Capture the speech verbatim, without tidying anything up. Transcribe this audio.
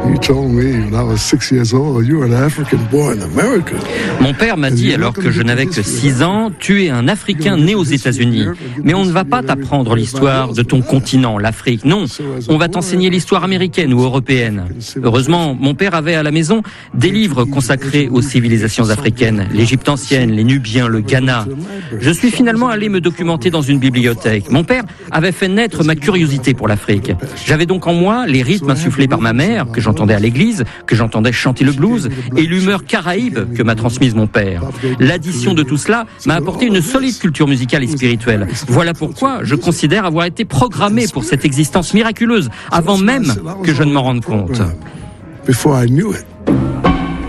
Mon père m'a dit, alors que je n'avais que six ans, tu es un Africain né aux États-Unis. Mais on ne va pas t'apprendre l'histoire de ton continent, l'Afrique. Non, on va t'enseigner l'histoire américaine ou européenne. Heureusement, mon père avait à la maison des livres consacrés aux civilisations africaines, l'Égypte ancienne, les Nubiens, le Ghana. Je suis finalement allé me documenter dans une bibliothèque. Mon père avait fait naître ma curiosité pour l'Afrique. J'avais donc en moi les rythmes insufflés par ma mère, que j'entendais à l'église, que j'entendais chanter le blues, et l'humeur caraïbe que m'a transmise mon père. L'addition de tout cela m'a apporté une solide culture musicale et spirituelle. Voilà pourquoi je considère avoir été programmé pour cette existence miraculeuse, avant même que je ne m'en rende compte. Before I knew it.